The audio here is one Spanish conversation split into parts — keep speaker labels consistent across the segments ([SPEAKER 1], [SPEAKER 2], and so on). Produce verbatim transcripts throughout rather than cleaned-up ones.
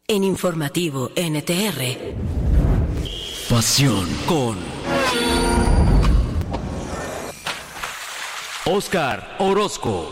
[SPEAKER 1] En Informativo N T R.
[SPEAKER 2] Pasión con Óscar Orozco.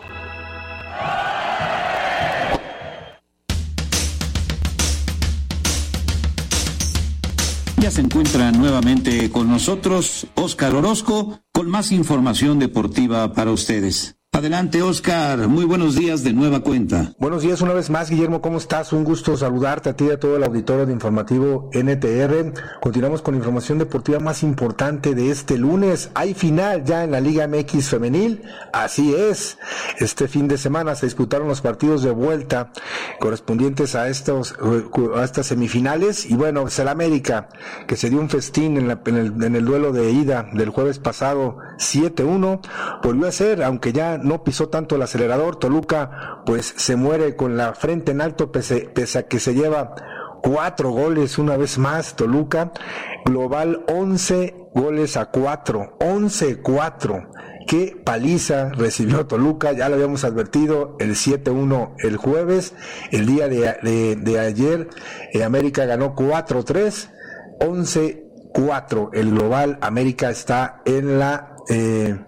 [SPEAKER 3] Ya se encuentra nuevamente con nosotros Óscar Orozco con más información deportiva para ustedes. Adelante, Óscar, muy buenos días de nueva cuenta.
[SPEAKER 4] Buenos días una vez más, Guillermo, ¿cómo estás? Un gusto saludarte a ti y a todo el auditorio de Informativo N T R. Continuamos con la información deportiva más importante de este lunes. Hay final ya en la Liga M X femenil, así es. Este fin de semana se disputaron los partidos de vuelta correspondientes a estos a estas semifinales y bueno, es el América que se dio un festín en, la, en, el, en el duelo de ida del jueves pasado siete uno, volvió a ser, aunque ya no pisó tanto el acelerador. Toluca pues se muere con la frente en alto pese, pese a que se lleva cuatro goles una vez más Toluca, global once goles a cuatro, once cuatro. Qué paliza recibió Toluca, ya lo habíamos advertido, el siete uno el jueves, el día de, de, de ayer, eh, América ganó cuatro tres, once cuatro, el global. América está en la... Eh,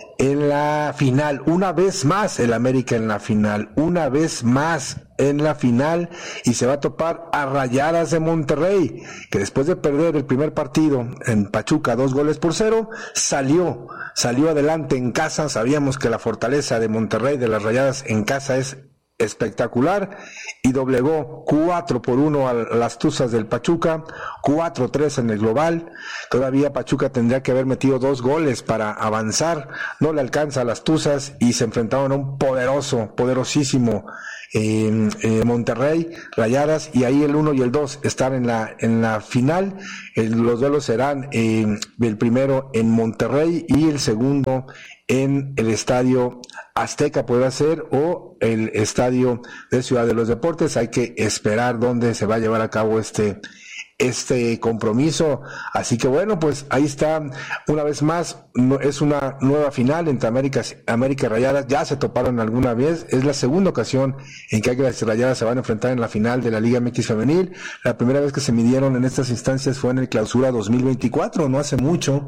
[SPEAKER 4] En la final, una vez más el América en la final, una vez más en la final, y se va a topar a Rayadas de Monterrey, que después de perder el primer partido en Pachuca dos goles por cero, salió, salió adelante en casa. Sabíamos que la fortaleza de Monterrey, de las Rayadas en casa, es espectacular, y doblegó cuatro por uno a las Tuzas del Pachuca, cuatro tres en el global. Todavía Pachuca tendría que haber metido dos goles para avanzar, no le alcanza a las Tuzas y se enfrentaron a un poderoso, poderosísimo eh, eh, Monterrey, Rayadas, y ahí el uno y el dos están en la en la final. El, los duelos serán eh, el primero en Monterrey y el segundo en el Estadio Azteca, puede ser, o el Estadio de Ciudad de los Deportes. Hay que esperar dónde se va a llevar a cabo este este compromiso. Así que bueno, pues ahí está, una vez más, no, es una nueva final entre América, América y Rayadas. Ya se toparon alguna vez, es la segunda ocasión en que Águilas y Rayadas se van a enfrentar en la final de la Liga M X femenil. La primera vez que se midieron en estas instancias fue en el Clausura dos mil veinticuatro, no hace mucho.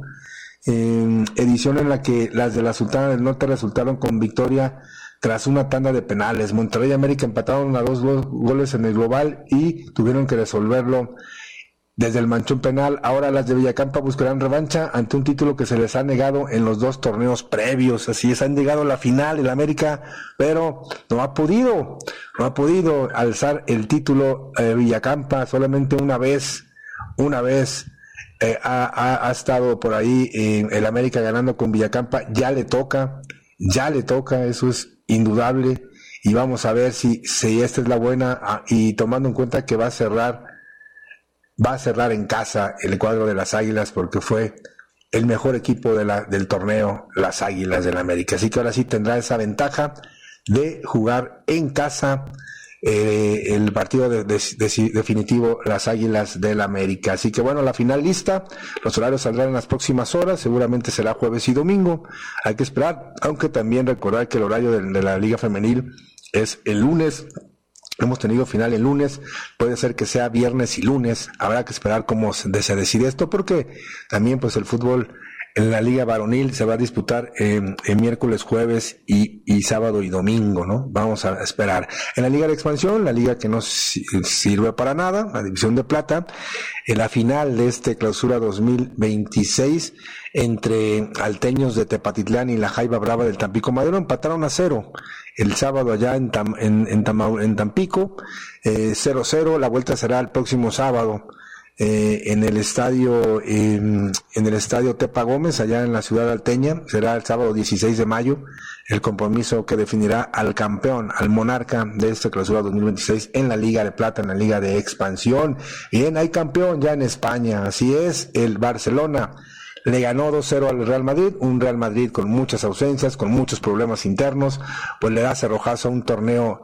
[SPEAKER 4] Eh, edición en la que las de la Sultana del Norte resultaron con victoria tras una tanda de penales. Monterrey y América empataron a dos go- goles en el global y tuvieron que resolverlo desde el manchón penal. Ahora las de Villacampa buscarán revancha ante un título que se les ha negado en los dos torneos previos. Así es, han llegado a la final el América, pero no ha podido, no ha podido alzar el título eh, Villacampa. Solamente una vez, una vez Eh, ha, ha, ha estado por ahí eh, el América ganando con Villacampa. Ya le toca, ya le toca, eso es indudable, y vamos a ver si, si esta es la buena, ah, y tomando en cuenta que va a cerrar, va a cerrar en casa el cuadro de las Águilas, porque fue el mejor equipo de la, del torneo, las Águilas del América. Así que ahora sí tendrá esa ventaja de jugar en casa Eh, el partido de, de, de, definitivo, las Águilas del América. Así que bueno, la final lista, los horarios saldrán en las próximas horas, seguramente será jueves y domingo, hay que esperar, aunque también recordar que el horario de, de la Liga Femenil es el lunes. Hemos tenido final el lunes, puede ser que sea viernes y lunes, habrá que esperar cómo se, se decide esto, porque también pues el fútbol en la Liga Varonil se va a disputar eh, en miércoles, jueves y, y sábado y domingo, ¿no? Vamos a esperar. En la Liga de Expansión, la liga que no sirve para nada, la División de Plata, en la final de este Clausura dos mil veintiséis, entre Alteños de Tepatitlán y la Jaiba Brava del Tampico Madero, empataron a cero el sábado allá en, Tam, en, en, Tam, en Tampico, eh, cero cero. La vuelta será el próximo sábado. Eh, en el estadio eh, en el estadio Tepa Gómez, allá en la ciudad alteña. Será el sábado dieciséis de mayo el compromiso que definirá al campeón, al monarca de esta Clausura dos mil veintiséis en la Liga de Plata, en la Liga de Expansión. Bien, hay campeón ya en España, así es, el Barcelona le ganó dos cero al Real Madrid, un Real Madrid con muchas ausencias, con muchos problemas internos, pues le da cerrojazo a un torneo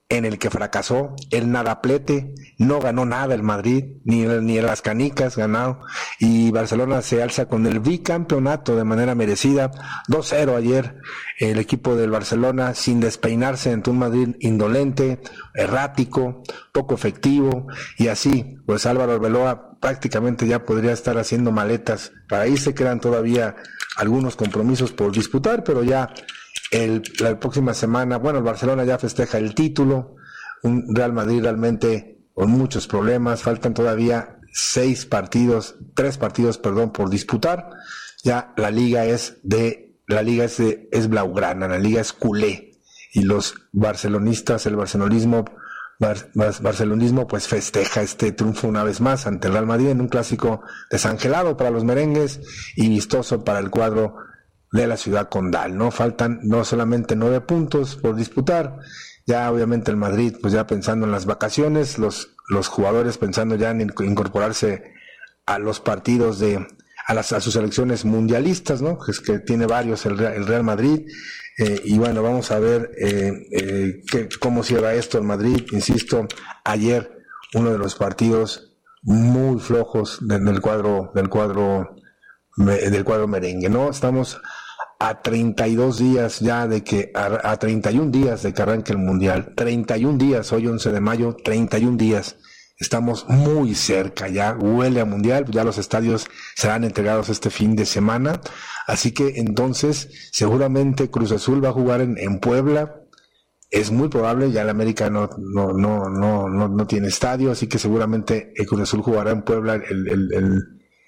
[SPEAKER 4] en el que fracasó, el nadaplete, no ganó nada el Madrid, ni, ni las canicas ganado, y Barcelona se alza con el bicampeonato de manera merecida, dos cero ayer, el equipo del Barcelona sin despeinarse ante un Madrid indolente, errático, poco efectivo, y así, pues Álvaro Arbeloa prácticamente ya podría estar haciendo maletas, para irse quedan todavía algunos compromisos por disputar, pero ya El, la próxima semana, bueno, el Barcelona ya festeja el título, un Real Madrid realmente con muchos problemas, faltan todavía seis partidos, tres partidos, perdón, por disputar, ya la liga es de, la liga es de, es blaugrana, la liga es culé, y los barcelonistas, el barcelonismo, bar, bar, barcelonismo pues festeja este triunfo una vez más ante el Real Madrid en un clásico desangelado para los merengues y vistoso para el cuadro de la ciudad condal, ¿no? Faltan no solamente nueve puntos por disputar, ya obviamente el Madrid, pues ya pensando en las vacaciones, los, los jugadores pensando ya en incorporarse a los partidos de, a las, a sus selecciones mundialistas, ¿no? Es que tiene varios el Real, el Real Madrid, eh, y bueno, vamos a ver, eh, eh, que, cómo cierra esto el Madrid, insisto, ayer uno de los partidos muy flojos de, del cuadro, del cuadro, del cuadro merengue, ¿no? Estamos a treinta y dos días ya de que, a, a treinta y un días de que arranque el Mundial, treinta y un días, hoy once de mayo, treinta y un días, estamos muy cerca ya, huele a Mundial, ya los estadios serán entregados este fin de semana, así que entonces seguramente Cruz Azul va a jugar en, en Puebla, es muy probable, ya el América no, no, no, no, no, no tiene estadio, así que seguramente el Cruz Azul jugará en Puebla el, el, el,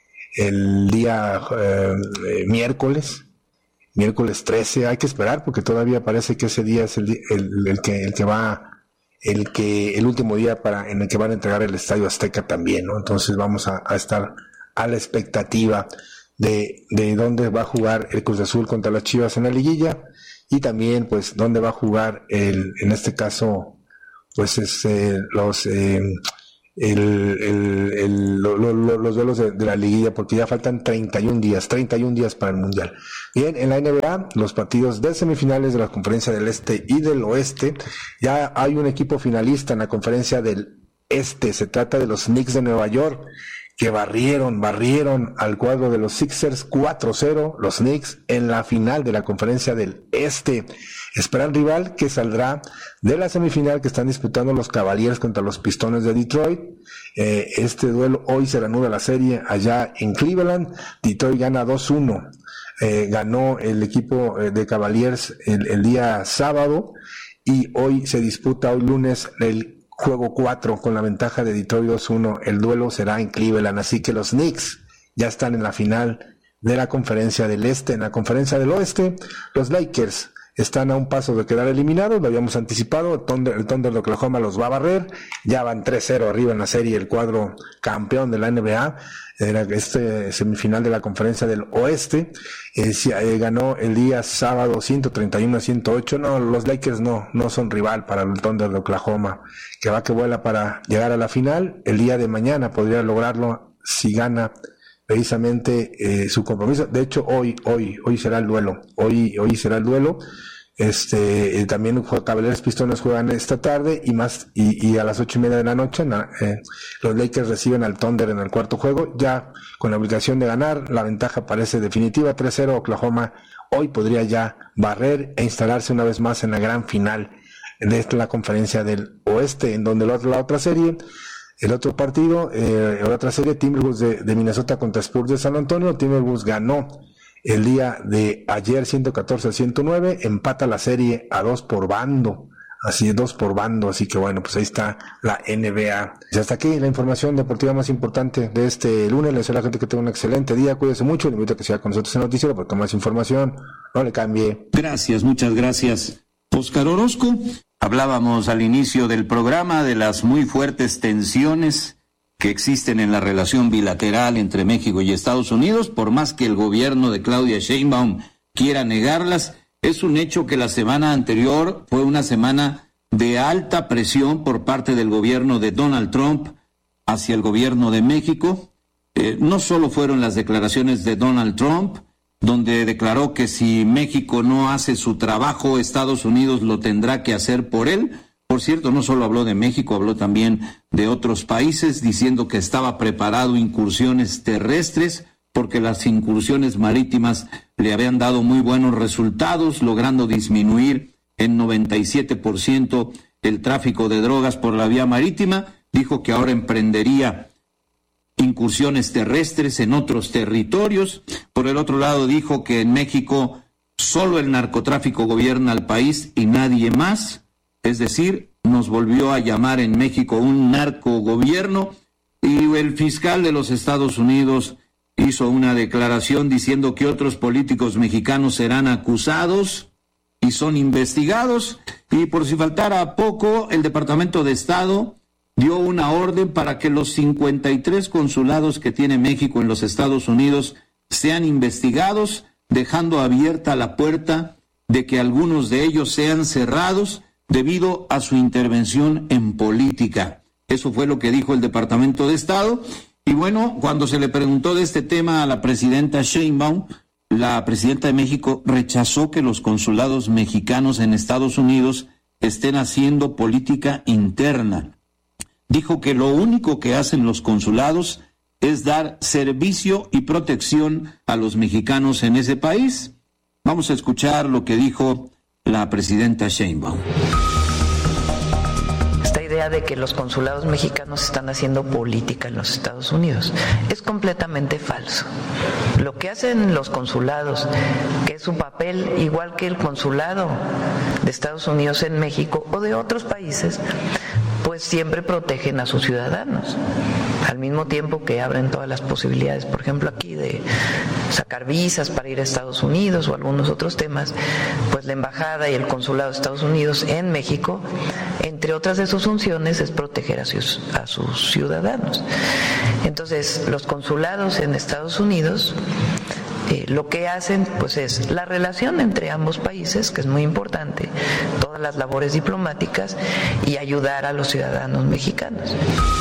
[SPEAKER 4] el día eh, eh, miércoles, miércoles trece, hay que esperar porque todavía parece que ese día es el, el, el que el que va el que el último día para en el que van a entregar el Estadio Azteca también, ¿no? Entonces vamos a, a estar a la expectativa de de dónde va a jugar el Cruz Azul contra las Chivas en la liguilla y también pues dónde va a jugar el en este caso pues es eh, los eh, El, el, el, lo, lo, los duelos de, de la liguilla, porque ya faltan treinta y un días, treinta y un días para el Mundial. Bien, en la N B A, los partidos de semifinales de la Conferencia del Este y del Oeste, ya hay un equipo finalista en la Conferencia del Este, se trata de los Knicks de Nueva York, que barrieron, barrieron al cuadro de los Sixers cuatro cero, los Knicks en la final de la Conferencia del Este. Esperan rival que saldrá de la semifinal que están disputando los Cavaliers contra los Pistones de Detroit. Eh, este duelo hoy se reanuda la serie allá en Cleveland. Detroit gana dos uno. Eh, ganó el equipo de Cavaliers el, el día sábado y hoy se disputa, hoy lunes, el juego cuatro con la ventaja de Detroit dos uno. El duelo será en Cleveland, así que los Knicks ya están en la final de la Conferencia del Este. En la Conferencia del Oeste, los Lakers están a un paso de quedar eliminados, lo habíamos anticipado, el Thunder, el Thunder de Oklahoma los va a barrer, ya van tres cero arriba en la serie el cuadro campeón de la N B A, era este semifinal de la Conferencia del Oeste, eh, eh, ganó el día sábado ciento treinta y uno a ciento ocho, no, los Lakers no, no son rival para el Thunder de Oklahoma, que va que vuela para llegar a la final, el día de mañana podría lograrlo si gana precisamente eh, su compromiso. De hecho, hoy, hoy, hoy será el duelo. Hoy, hoy será el duelo. Este, eh, también Cavaliers Pistones juegan esta tarde y más, y, y a las ocho y media de la noche, na, eh, los Lakers reciben al Thunder en el cuarto juego, ya con la obligación de ganar, la ventaja parece definitiva, tres cero, Oklahoma hoy podría ya barrer e instalarse una vez más en la gran final de esta, la Conferencia del Oeste, en donde la otra, la otra serie, el otro partido, eh, la otra serie, Timberwolves de, de Minnesota contra Spurs de San Antonio. Timberwolves ganó el día de ayer ciento catorce a ciento nueve, empata la serie a dos por bando, así dos por bando, así que bueno, pues ahí está la N B A. Y hasta aquí la información deportiva más importante de este lunes. Les deseo a la gente que tenga un excelente día, cuídese mucho, le invito a que siga con nosotros en el noticiero porque más información, no le cambie.
[SPEAKER 3] Gracias, muchas gracias, Óscar Orozco. Hablábamos al inicio del programa de las muy fuertes tensiones que existen en la relación bilateral entre México y Estados Unidos, por más que el gobierno de Claudia Sheinbaum quiera negarlas. Es un hecho que la semana anterior fue una semana de alta presión por parte del gobierno de Donald Trump hacia el gobierno de México. Eh, no solo fueron las declaraciones de Donald Trump, donde declaró que si México no hace su trabajo, Estados Unidos lo tendrá que hacer por él. Por cierto, no solo habló de México, habló también de otros países, diciendo que estaba preparado incursiones terrestres, porque las incursiones marítimas le habían dado muy buenos resultados, logrando disminuir en noventa y siete por ciento el tráfico de drogas por la vía marítima. Dijo que ahora emprendería incursiones terrestres en otros territorios. Por el otro lado, dijo que en México solo el narcotráfico gobierna al país y nadie más. Es decir, nos volvió a llamar en México un narcogobierno, y el fiscal de los Estados Unidos hizo una declaración diciendo que otros políticos mexicanos serán acusados y son investigados, y por si faltara poco, el Departamento de Estado dio una orden para que los cincuenta y tres consulados que tiene México en los Estados Unidos sean investigados, dejando abierta la puerta de que algunos de ellos sean cerrados debido a su intervención en política. Eso fue lo que dijo el Departamento de Estado. Y bueno, cuando se le preguntó de este tema a la presidenta Sheinbaum, la presidenta de México rechazó que los consulados mexicanos en Estados Unidos estén haciendo política interna. Dijo que lo único que hacen los consulados es dar servicio y protección a los mexicanos en ese país. Vamos a escuchar lo que dijo la presidenta Sheinbaum.
[SPEAKER 5] Esta idea de que los consulados mexicanos están haciendo política en los Estados Unidos es completamente falso. Lo que hacen los consulados, que es su papel igual que el consulado de Estados Unidos en México o de otros países, pues siempre protegen a sus ciudadanos, al mismo tiempo que abren todas las posibilidades, por ejemplo aquí de sacar visas para ir a Estados Unidos o algunos otros temas. Pues la embajada y el consulado de Estados Unidos en México, entre otras de sus funciones, es proteger a sus, a sus ciudadanos. Entonces, los consulados en Estados Unidos Eh, lo que hacen pues es la relación entre ambos países, que es muy importante, todas las labores diplomáticas y ayudar a los ciudadanos mexicanos.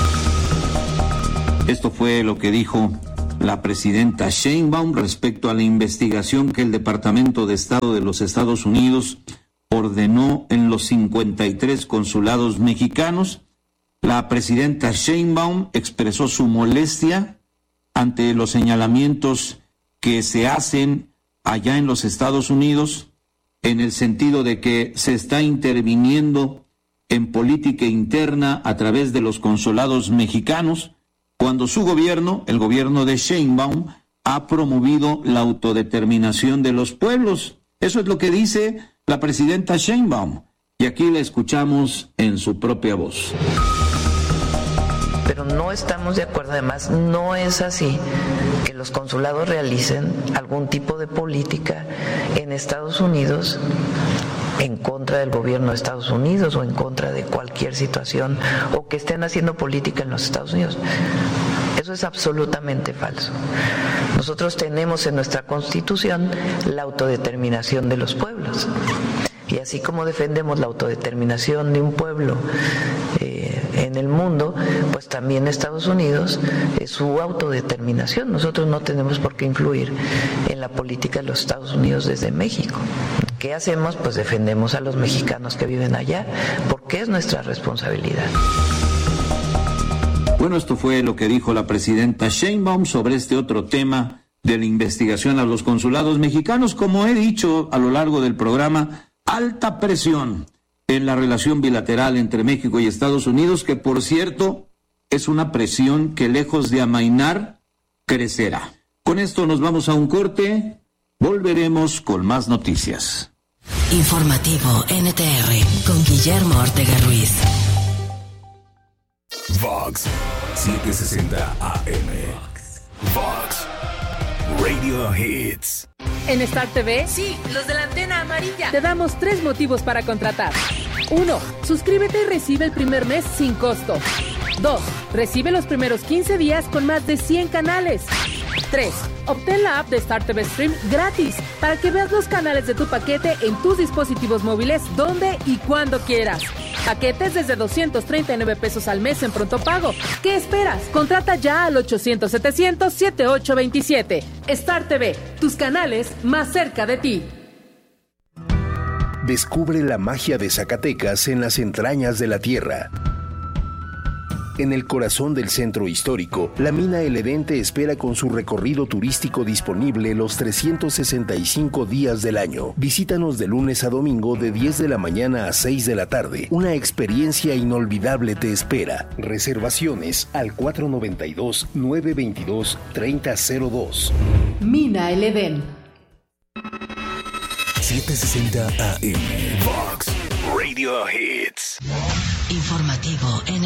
[SPEAKER 3] Esto fue lo que dijo la presidenta Sheinbaum respecto a la investigación que el Departamento de Estado de los Estados Unidos ordenó en los cincuenta y tres consulados mexicanos. La presidenta Sheinbaum expresó su molestia ante los señalamientos que se hacen allá en los Estados Unidos, en el sentido de que se está interviniendo en política interna a través de los consulados mexicanos, cuando su gobierno, el gobierno de Sheinbaum, ha promovido la autodeterminación de los pueblos. Eso es lo que dice la presidenta Sheinbaum, y aquí la escuchamos en su propia voz.
[SPEAKER 5] Pero no estamos de acuerdo, además no es así que los consulados realicen algún tipo de política en Estados Unidos en contra del gobierno de Estados Unidos o en contra de cualquier situación, o que estén haciendo política en los Estados Unidos. Eso es absolutamente falso. Nosotros tenemos en nuestra Constitución la autodeterminación de los pueblos. Y así como defendemos la autodeterminación de un pueblo eh, en el mundo, pues también Estados Unidos es su autodeterminación. Nosotros no tenemos por qué influir en la política de los Estados Unidos desde México. ¿Qué hacemos? Pues defendemos a los mexicanos que viven allá, porque es nuestra responsabilidad.
[SPEAKER 3] Bueno, esto fue lo que dijo la presidenta Sheinbaum sobre este otro tema de la investigación a los consulados mexicanos. Como he dicho a lo largo del programa, alta presión en la relación bilateral entre México y Estados Unidos, que por cierto es una presión que lejos de amainar, crecerá. Con esto nos vamos a un corte, volveremos con más noticias.
[SPEAKER 1] Informativo N T R con Guillermo Ortega Ruiz.
[SPEAKER 6] Vox setecientos sesenta A M. Vox Radio Hits.
[SPEAKER 7] En Star T V,
[SPEAKER 8] sí, los de la antena amarilla,
[SPEAKER 7] te damos tres motivos para contratar. Uno, suscríbete y recibe el primer mes sin costo. Dos, recibe los primeros quince días con más de cien canales. Tres, obtén la app de Star T V Stream gratis para que veas los canales de tu paquete en tus dispositivos móviles donde y cuando quieras. Paquetes desde doscientos treinta y nueve pesos al mes en pronto pago. ¿Qué esperas? Contrata ya al ochocientos setecientos setenta y ocho veintisiete. Star T V, tus canales más cerca de ti.
[SPEAKER 9] Descubre la magia de Zacatecas en las entrañas de la tierra. En el corazón del centro histórico, la mina El Edén te espera con su recorrido turístico disponible los trescientos sesenta y cinco días del año. Visítanos de lunes a domingo de diez de la mañana a seis de la tarde. Una experiencia inolvidable te espera. Reservaciones al cuatro nueve dos, nueve dos dos, tres cero cero dos.
[SPEAKER 7] Mina El Edén.
[SPEAKER 6] setecientos sesenta A M. Vox Radio Hits.
[SPEAKER 1] Informativo N